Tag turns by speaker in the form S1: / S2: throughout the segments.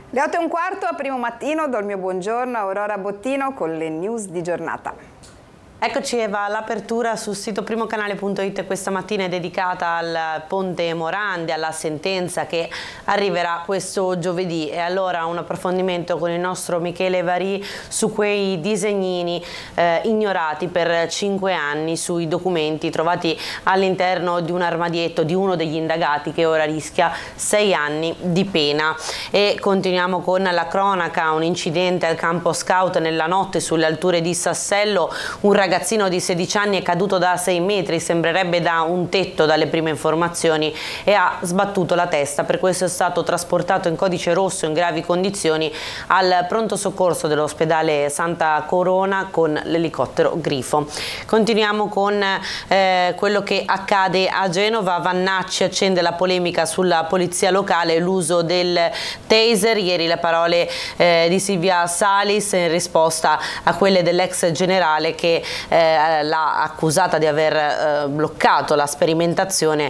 S1: Le 8:15 a Primo Mattino, do il mio buongiorno a Aurora Bottino con le news di giornata.
S2: Eccoci Eva, l'apertura sul sito primocanale.it questa mattina è dedicata al Ponte Morandi, alla sentenza che arriverà questo giovedì, e allora un approfondimento con il nostro Michele Varì su quei disegnini ignorati per 5 anni sui documenti trovati all'interno di un armadietto di uno degli indagati che ora rischia 6 anni di pena. E continuiamo con la cronaca, un incidente al campo scout nella notte sulle alture di Sassello, un ragazzino di 16 anni è caduto da 6 metri, sembrerebbe da un tetto dalle prime informazioni, e ha sbattuto la testa. Per questo è stato trasportato in codice rosso in gravi condizioni al pronto soccorso dell'ospedale Santa Corona con l'elicottero Grifo. Continuiamo con quello che accade a Genova. Vannacci accende la polemica sulla polizia locale, l'uso del taser. Ieri le parole di Silvia Salis in risposta a quelle dell'ex generale che l'ha accusata di aver bloccato la sperimentazione,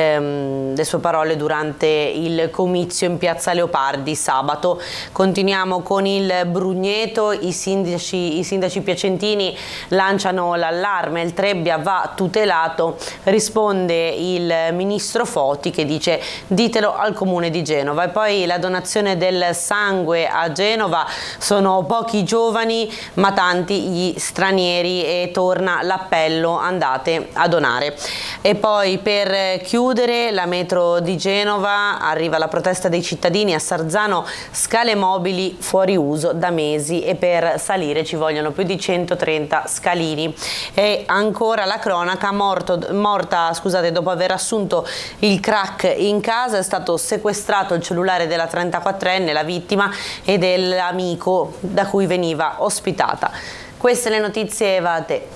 S2: le sue parole durante il comizio in piazza Leopardi sabato. Continuiamo con il Brugneto, i sindaci piacentini lanciano l'allarme, il Trebbia va tutelato, risponde il ministro Foti che dice ditelo al comune di Genova. E poi la donazione del sangue a Genova, sono pochi giovani ma tanti gli stranieri e torna l'appello andate a donare. E poi per chiudere la metro di Genova, arriva la protesta dei cittadini a Sarzano, scale mobili fuori uso da mesi e per salire ci vogliono più di 130 scalini. E ancora la cronaca, morta dopo aver assunto il crack in casa, è stato sequestrato il cellulare della 34enne, la vittima, e dell'amico da cui veniva ospitata. Queste le notizie, Eva, a te.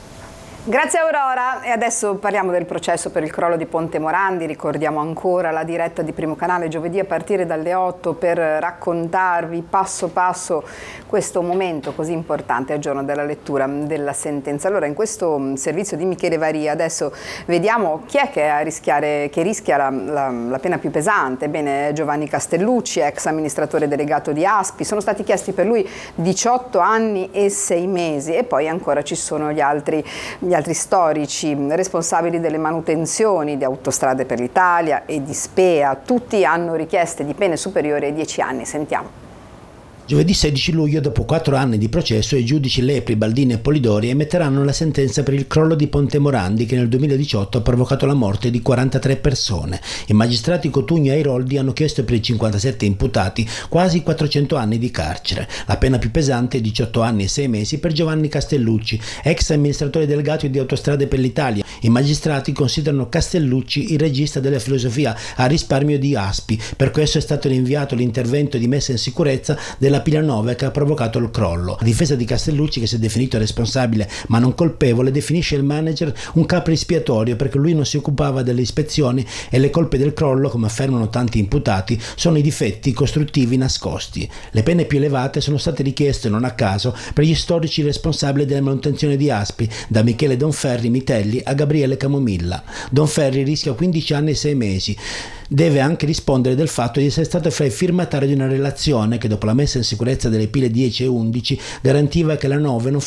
S1: Grazie Aurora, e adesso parliamo del processo per il crollo di Ponte Morandi. Ricordiamo ancora la diretta di Primo Canale giovedì a partire dalle 8 per raccontarvi passo passo questo momento così importante al giorno della lettura della sentenza. Allora, in questo servizio di Michele Varì adesso vediamo chi è che rischia la pena più pesante. Bene, Giovanni Castellucci, ex amministratore delegato di Aspi, sono stati chiesti per lui 18 anni e 6 mesi, e poi ancora ci sono gli altri storici responsabili delle manutenzioni di Autostrade per l'Italia e di Spea. Tutti hanno richieste di pene superiori ai 10 anni. Sentiamo.
S3: Giovedì 16 luglio, dopo 4 anni di processo, i giudici Lepri, Baldini e Polidori emetteranno la sentenza per il crollo di Ponte Morandi che nel 2018 ha provocato la morte di 43 persone. I magistrati Cotugno e Airoldi hanno chiesto per i 57 imputati quasi 400 anni di carcere. La pena più pesante è 18 anni e 6 mesi per Giovanni Castellucci, ex amministratore delegato di Autostrade per l'Italia. I magistrati considerano Castellucci il regista della filosofia a risparmio di Aspi. Per questo è stato rinviato l'intervento di messa in sicurezza della pila 9 che ha provocato il crollo. La difesa di Castellucci, che si è definito responsabile ma non colpevole, definisce il manager un capro espiatorio perché lui non si occupava delle ispezioni, e le colpe del crollo, come affermano tanti imputati, sono i difetti costruttivi nascosti. Le pene più elevate sono state richieste non a caso per gli storici responsabili della manutenzione di Aspi, da Michele Donferri Mitelli a Gabriele Camomilla. Donferri rischia 15 anni e 6 mesi. Deve anche rispondere del fatto di essere stato fra i firmatari di una relazione che, dopo la messa in sicurezza delle pile 10 e 11, garantiva che la 9 non